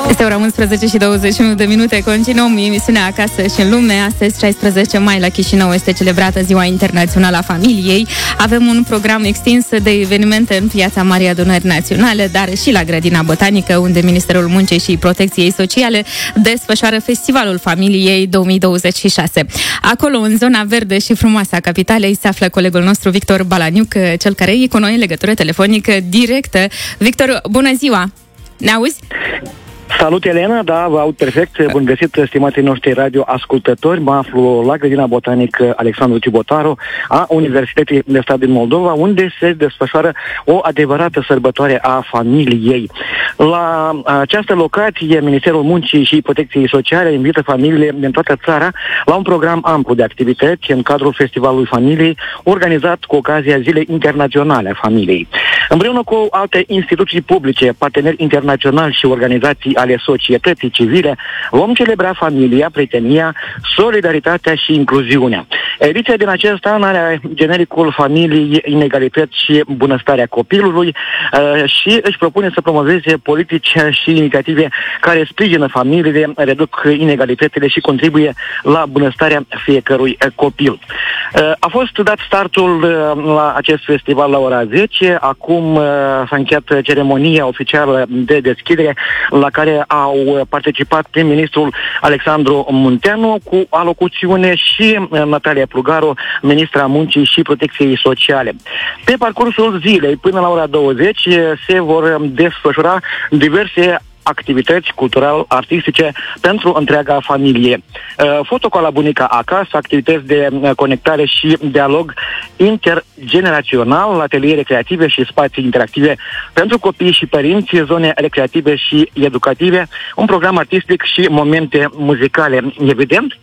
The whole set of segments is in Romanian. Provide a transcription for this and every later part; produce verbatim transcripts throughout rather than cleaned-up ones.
Este ora unsprezece și douăzeci și unu de minute. Continuăm emisiunea Acasă și în lume. Astăzi, șaisprezece mai, la Chișinău este celebrată Ziua Internațională a Familiei. Avem un program extins de evenimente în Piața Marii Adunări Naționale, dar și la Grădina Botanică, unde Ministerul Muncii și Protecției Sociale desfășoară Festivalul Familiei două mii douăzeci și șase. Acolo, în zona verde și frumoasă a capitalei, se află colegul nostru Victor Balaniuc, cel care e cu noi în legătură telefonică directă. Victor, bună ziua! Ne auzi? Salut, Elena, da, vă aud perfect. Bun găsit, stimații noștri radioascultători. Mă aflu la Grădina Botanică Alexandru Cibotaru a Universității de Stat din Moldova, unde se desfășoară o adevărată sărbătoare a familiei. La această locație, Ministerul Muncii și Protecției Sociale invită familiile din toată țara la un program amplu de activități în cadrul Festivalului Familiei, organizat cu ocazia Zilei Internaționale a Familiei. Împreună cu alte instituții publice, parteneri internaționali și organizații ale societății civile, vom celebra familia, prietenia, solidaritatea și incluziunea. Ediția din acest an are genericul Familiei, inegalități și bunăstarea copilului uh, și își propune să promoveze politici și inițiative care sprijină familiile, reduc inegalitățile și contribuie la bunăstarea fiecărui copil. Uh, a fost dat startul uh, la acest festival la ora zece, acum uh, s-a încheiat ceremonia oficială de deschidere, la care au participat prim-ministrul Alexandru Munteanu cu alocuțiune și Natalia Plugaru, ministra Muncii și Protecției Sociale. Pe parcursul zilei, până la ora douăzeci, se vor desfășura diverse activități cultural-artistice pentru întreaga familie. Foto la bunica acasă, activități de conectare și dialog intergenerațional, ateliere creative și spații interactive pentru copii și părinți, zone recreative și educative, un program artistic și momente muzicale. Evident,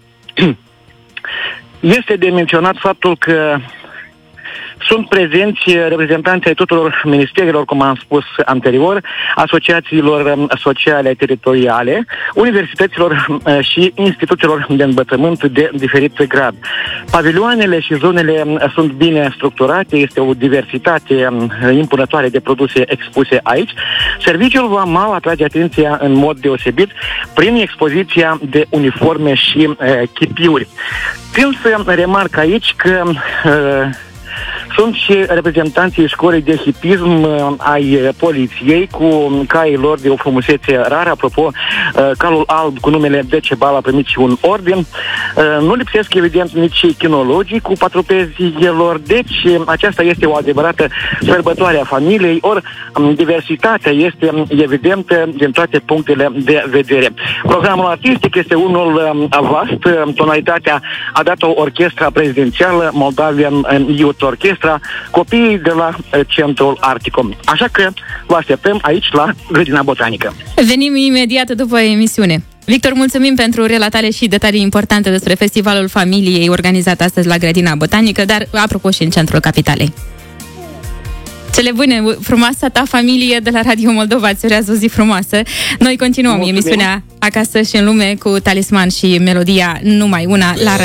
este de menționat faptul că sunt prezenți reprezentanții ai tuturor ministerilor, cum am spus anterior, asociațiilor sociale teritoriale, universităților și instituțiilor de învățământ de diferit grad. Pavilioanele și zonele sunt bine structurate, este o diversitate impunătoare de produse expuse aici. Serviciul vamal atrage atenția în mod deosebit prin expoziția de uniforme și uh, chipiuri. Țin să remarc aici că uh, sunt și reprezentanții școlii de hipism uh, ai poliției cu caii lor de o frumusețe rară. Apropo, uh, calul alb cu numele Decebal a primit și un orden. Uh, nu lipsesc evident nici chinologii cu patrupezii lor, deci uh, aceasta este o adevărată sărbătoare a familiei, ori um, diversitatea este um, evidentă din toate punctele de vedere. Programul artistic este unul um, vast, uh, tonalitatea a dat-o orchestra prezidențială Moldavian Youth Orchestra, copiii de la uh, Centrul Articom. Așa că vă așteptăm aici la Grădina Botanică. Venim imediat după emisiune. Victor, mulțumim pentru relatare și detalii importante despre Festivalul Familiei organizat astăzi la Grădina Botanică, dar apropo și în centrul capitalei. Cele bune, frumoasa ta familie de la Radio Moldova îți urează o zi frumoasă. Noi continuăm Mulțumim. emisiunea Acasă și în lume cu Talisman și melodia Numai Una la